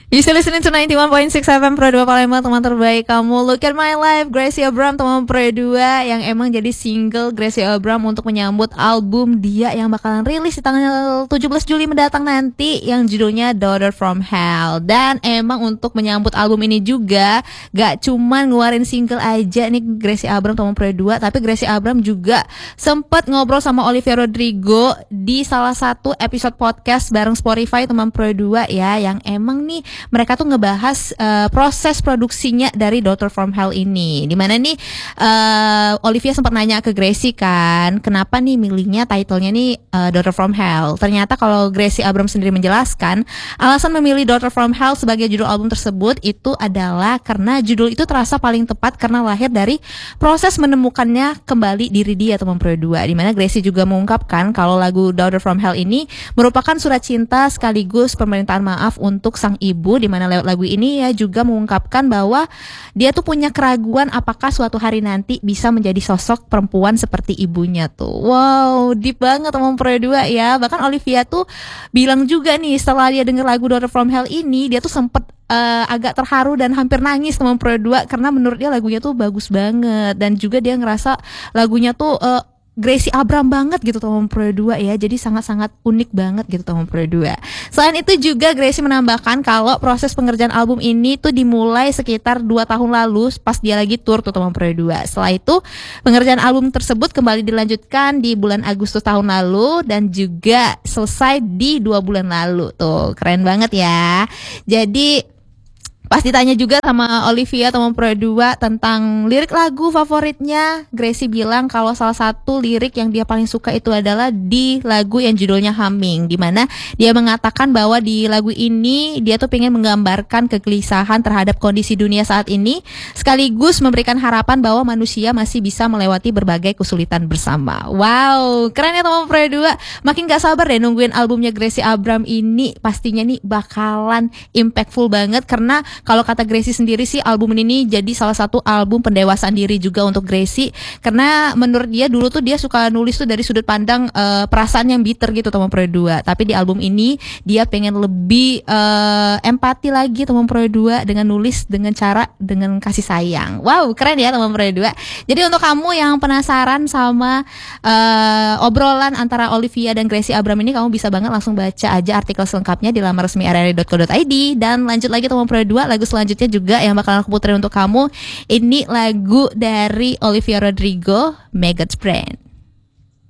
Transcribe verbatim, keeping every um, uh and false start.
You still listening to ninety-one point six F M Pro dua Palembang, teman terbaik kamu. Look at my life, Gracie Abram, teman Pro dua yang emang jadi single Gracie Abram untuk menyambut album dia yang bakalan rilis di tanggal tujuh belas Juli mendatang nanti, yang judulnya Daughter from Hell. Dan emang untuk menyambut album ini juga gak cuman ngeluarin single aja nih Gracie Abram teman Pro dua, tapi Gracie Abram juga sempat ngobrol sama Olivia Rodrigo di salah satu episode podcast bareng Spotify teman Pro dua ya, yang emang nih mereka tuh ngebahas uh, proses produksinya dari Daughter from Hell ini. Dimana nih uh, Olivia sempat nanya ke Gracie kan, kenapa nih milihnya titlenya nih uh, Daughter from Hell. Ternyata kalau Gracie Abram sendiri menjelaskan, alasan memilih Daughter from Hell sebagai judul album tersebut itu adalah karena judul itu terasa paling tepat karena lahir dari proses menemukannya kembali diri dia teman Pro dua. Dimana Gracie juga mengungkapkan kalau lagu Daughter from Hell ini merupakan surat cinta sekaligus permintaan maaf untuk sang ibu, di mana lewat lagu ini ya juga mengungkapkan bahwa dia tuh punya keraguan apakah suatu hari nanti bisa menjadi sosok perempuan seperti ibunya tuh. Wow, deep banget teman Pro dua ya. Bahkan Olivia tuh bilang juga nih setelah dia denger lagu Daughter from Hell ini, dia tuh sempet uh, agak terharu dan hampir nangis teman Pro dua karena menurut dia lagunya tuh bagus banget, dan juga dia ngerasa lagunya tuh uh, Gracie Abram banget gitu teman Pro dua ya. Jadi sangat-sangat unik banget gitu teman Pro dua. Selain itu juga Gracie menambahkan kalau proses pengerjaan album ini tuh dimulai sekitar dua tahun lalu pas dia lagi tour tuh teman Pro dua. Setelah itu pengerjaan album tersebut kembali dilanjutkan di bulan Agustus tahun lalu dan juga selesai di dua bulan lalu tuh. Keren banget ya. Jadi pas ditanya juga sama Olivia teman Pro dua tentang lirik lagu favoritnya, Gracie bilang kalau salah satu lirik yang dia paling suka itu adalah di lagu yang judulnya Humming, dimana dia mengatakan bahwa di lagu ini dia tuh pengen menggambarkan kegelisahan terhadap kondisi dunia saat ini, sekaligus memberikan harapan bahwa manusia masih bisa melewati berbagai kesulitan bersama. Wow, keren ya teman Pro dua. Makin gak sabar deh nungguin albumnya Gracie Abram ini, pastinya nih bakalan impactful banget karena kalau kata Gracie sendiri sih album ini jadi salah satu album pendewasaan diri juga untuk Gracie, karena menurut dia dulu tuh dia suka nulis tuh dari sudut pandang uh, perasaan yang bitter gitu teman Pro dua, tapi di album ini dia pengen lebih uh, empati lagi teman Pro dua dengan nulis dengan cara dengan kasih sayang. Wow, keren ya teman Pro dua. Jadi untuk kamu yang penasaran sama uh, obrolan antara Olivia dan Gracie Abram ini, kamu bisa banget langsung baca aja artikel selengkapnya di laman resmi r r i dot co dot i d. Dan lanjut lagi teman Pro dua, lagu selanjutnya juga yang bakalan aku puterin untuk kamu ini lagu dari Olivia Rodrigo, Maggot's Brain.